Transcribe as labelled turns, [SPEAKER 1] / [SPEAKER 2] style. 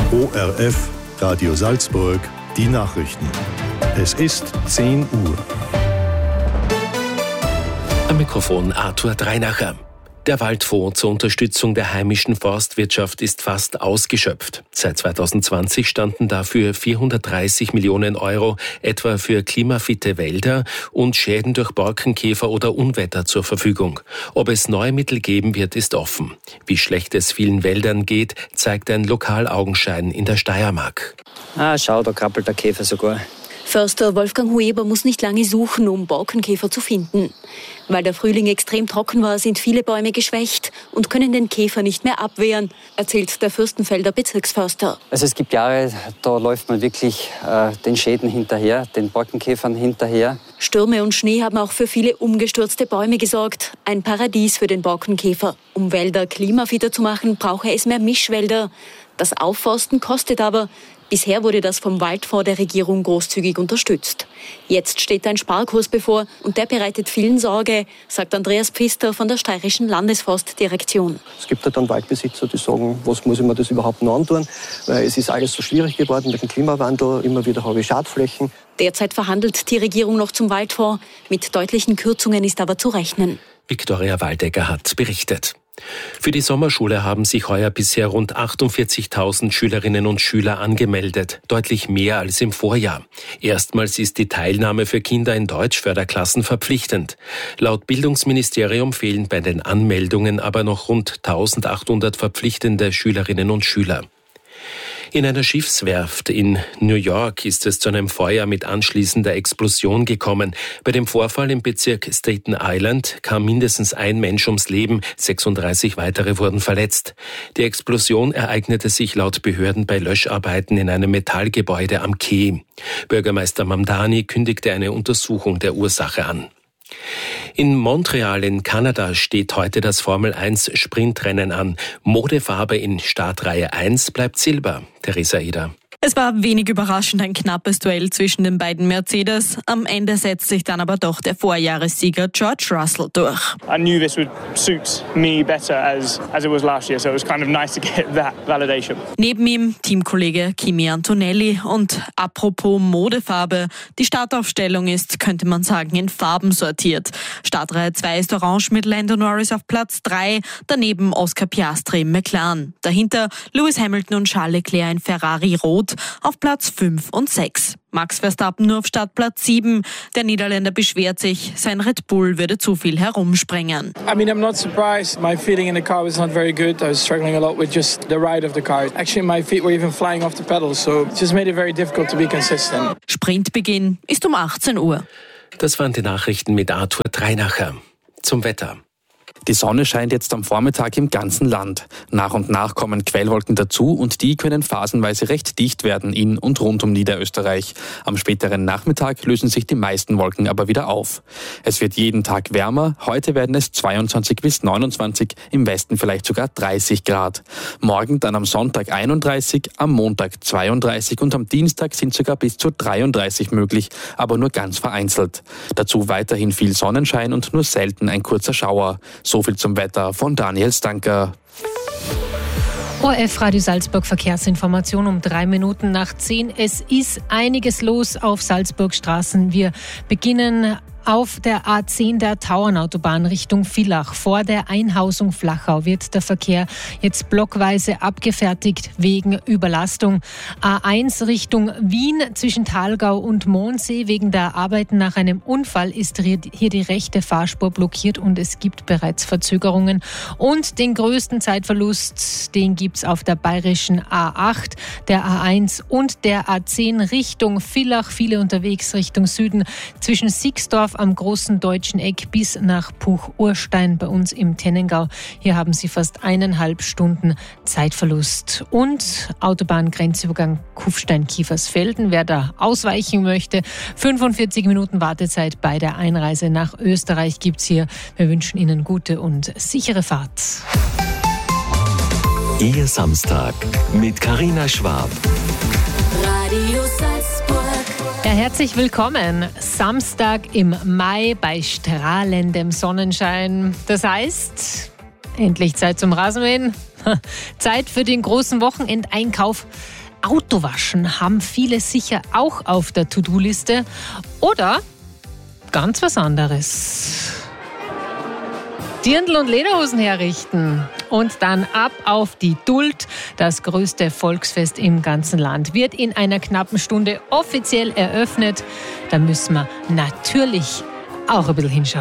[SPEAKER 1] ORF Radio Salzburg, die Nachrichten. Es ist 10 Uhr.
[SPEAKER 2] Am Mikrofon Arthur Dreinacher. Der Waldfonds zur Unterstützung der heimischen Forstwirtschaft ist fast ausgeschöpft. Seit 2020 standen dafür 430 Millionen Euro etwa für klimafitte Wälder und Schäden durch Borkenkäfer oder Unwetter zur Verfügung. Ob es neue Mittel geben wird, ist offen. Wie schlecht es vielen Wäldern geht, zeigt ein Lokalaugenschein in der Steiermark.
[SPEAKER 3] Schau, da krabbelt der Käfer sogar.
[SPEAKER 4] Förster Wolfgang Hueber muss nicht lange suchen, um Borkenkäfer zu finden. Weil der Frühling extrem trocken war, sind viele Bäume geschwächt und können den Käfer nicht mehr abwehren, erzählt der Fürstenfelder Bezirksförster.
[SPEAKER 3] Also es gibt Jahre, da läuft man wirklich den Schäden hinterher, den Borkenkäfern hinterher.
[SPEAKER 4] Stürme und Schnee haben auch für viele umgestürzte Bäume gesorgt. Ein Paradies für den Borkenkäfer. Um Wälder klimafitter zu machen, brauche es mehr Mischwälder. Das Aufforsten kostet aber. Bisher wurde das vom Waldfonds der Regierung großzügig unterstützt. Jetzt steht ein Sparkurs bevor und der bereitet vielen Sorge, sagt Andreas Pfister von der Steirischen Landesforstdirektion.
[SPEAKER 5] Es gibt ja dann Waldbesitzer, die sagen, was muss ich mir das überhaupt noch antun? Weil es ist alles so schwierig geworden mit dem Klimawandel, immer wieder habe ich Schadflächen.
[SPEAKER 4] Derzeit verhandelt die Regierung noch zum Waldfonds. Mit deutlichen Kürzungen ist aber zu rechnen.
[SPEAKER 2] Viktoria Waldecker hat berichtet. Für die Sommerschule haben sich heuer bisher rund 48.000 Schülerinnen und Schüler angemeldet, deutlich mehr als im Vorjahr. Erstmals ist die Teilnahme für Kinder in Deutschförderklassen verpflichtend. Laut Bildungsministerium fehlen bei den Anmeldungen aber noch rund 1.800 verpflichtende Schülerinnen und Schüler. In einer Schiffswerft in New York ist es zu einem Feuer mit anschließender Explosion gekommen. Bei dem Vorfall im Bezirk Staten Island kam mindestens ein Mensch ums Leben, 36 weitere wurden verletzt. Die Explosion ereignete sich laut Behörden bei Löscharbeiten in einem Metallgebäude am Quai. Bürgermeister Mamdani kündigte eine Untersuchung der Ursache an. In Montreal in Kanada steht heute das Formel-1-Sprintrennen an. Modefarbe in Startreihe 1 bleibt Silber. Theresa Eder.
[SPEAKER 6] Es war wenig überraschend ein knappes Duell zwischen den beiden Mercedes. Am Ende setzt sich dann aber doch der Vorjahressieger George Russell durch.
[SPEAKER 7] I knew this would suit me better as it was last year, so it was kind of nice to get that validation.
[SPEAKER 6] Neben ihm Teamkollege Kimi Antonelli. Und apropos Modefarbe, die Startaufstellung ist, könnte man sagen, in Farben sortiert. Startreihe 2 ist orange mit Lando Norris auf Platz 3, daneben Oscar Piastri im McLaren. Dahinter Lewis Hamilton und Charles Leclerc in Ferrari rot auf Platz 5 und 6. Max Verstappen nur auf Startplatz 7. Der Niederländer beschwert sich, sein Red Bull würde zu viel herumspringen.
[SPEAKER 8] I mean, I'm not surprised. My feeling in the car was not very good. I was struggling a lot with just the ride of the car. Actually, my feet were even flying off the pedals, so it just made it very difficult to be consistent.
[SPEAKER 6] Sprintbeginn ist um 18 Uhr.
[SPEAKER 2] Das waren die Nachrichten mit Arthur Dreinacher. Zum Wetter.
[SPEAKER 9] Die Sonne scheint jetzt am Vormittag im ganzen Land. Nach und nach kommen Quellwolken dazu und die können phasenweise recht dicht werden in und rund um Niederösterreich. Am späteren Nachmittag lösen sich die meisten Wolken aber wieder auf. Es wird jeden Tag wärmer. Heute werden es 22 bis 29, im Westen vielleicht sogar 30 Grad. Morgen dann am Sonntag 31, am Montag 32 und am Dienstag sind sogar bis zu 33 möglich, aber nur ganz vereinzelt. Dazu weiterhin viel Sonnenschein und nur selten ein kurzer Schauer. So viel zum Wetter von Daniel Stanker.
[SPEAKER 10] ORF Radio Salzburg Verkehrsinformation um 3 Minuten nach 10. Es ist einiges los auf Salzburg Straßen. Wir beginnen auf der A10 der Tauernautobahn Richtung Villach. Vor der Einhausung Flachau wird der Verkehr jetzt blockweise abgefertigt wegen Überlastung. A1 Richtung Wien zwischen Thalgau und Mondsee. Wegen der Arbeiten nach einem Unfall ist hier die rechte Fahrspur blockiert und es gibt bereits Verzögerungen. Und den größten Zeitverlust, den gibt es auf der bayerischen A8, der A1 und der A10 Richtung Villach. Viele unterwegs Richtung Süden zwischen Sixdorf am großen deutschen Eck bis nach Puch-Urstein bei uns im Tennengau. Hier haben Sie fast 1,5 Stunden Zeitverlust. Und Autobahngrenzübergang Kufstein-Kiefersfelden. Wer da ausweichen möchte, 45 Minuten Wartezeit bei der Einreise nach Österreich gibt's hier. Wir wünschen Ihnen gute und sichere Fahrt.
[SPEAKER 2] Ihr Samstag mit Carina Schwab.
[SPEAKER 10] Radio Salzburg. Ja, herzlich willkommen. Samstag im Mai bei strahlendem Sonnenschein. Das heißt, endlich Zeit zum Rasenmähen. Zeit für den großen Wochenendeinkauf. Autowaschen haben viele sicher auch auf der To-Do-Liste. Oder ganz was anderes. Dirndl und Lederhosen herrichten. Und dann ab auf die Duld. Das größte Volksfest im ganzen Land wird in einer knappen Stunde offiziell eröffnet. Da müssen wir natürlich auch ein bisschen hinschauen.